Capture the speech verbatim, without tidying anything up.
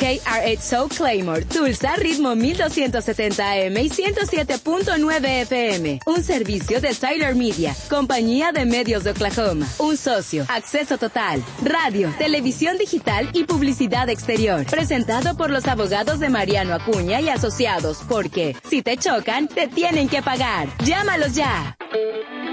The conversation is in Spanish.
K R ocho Soul Claymore, Tulsa, ritmo mil doscientos setenta A M y ciento siete punto nueve F M. Un servicio de Tyler Media, compañía de medios de Oklahoma. Un socio, acceso total, radio, televisión digital y publicidad exterior. Presentado por los abogados de Mariano Acuña y Asociados, porque si te chocan, te tienen que pagar. Llámalos ya.